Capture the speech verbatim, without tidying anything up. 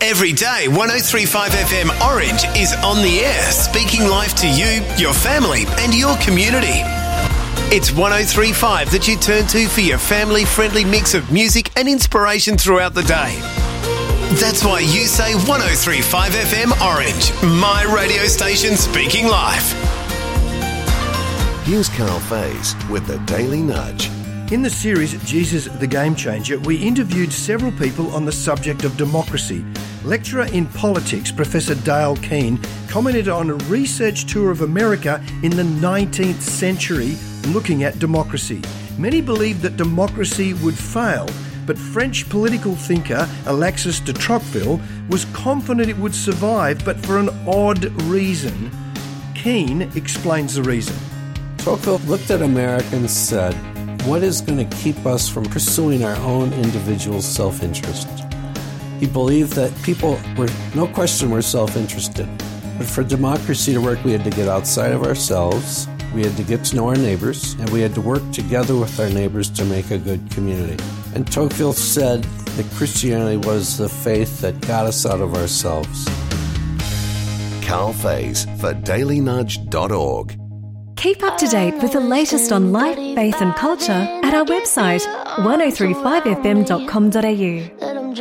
Every day, one oh three point five F M Orange is on the air, speaking life to you, your family and your community. It's one oh three point five that you turn to for your family-friendly mix of music and inspiration throughout the day. That's why you say one oh three point five F M Orange, my radio station speaking life. Here's Carl Faze with the Daily Nudge. In the series Jesus the Game Changer, we interviewed several people on the subject of democracy. Lecturer in politics, Professor Dale Keane, commented on a research tour of America in the nineteenth century looking at democracy. Many believed that democracy would fail, but French political thinker Alexis de Tocqueville was confident it would survive, but for an odd reason. Keane explains the reason. Tocqueville looked at America and said, what is going to keep us from pursuing our own individual self-interest? He believed that people were, no question, were self-interested. But for democracy to work, we had to get outside of ourselves, we had to get to know our neighbors, and we had to work together with our neighbors to make a good community. And Tocqueville said that Christianity was the faith that got us out of ourselves. Carl Faze for daily nudge dot org. Keep up to date with the latest on life, faith and culture at our website one oh three five f m dot com dot a u.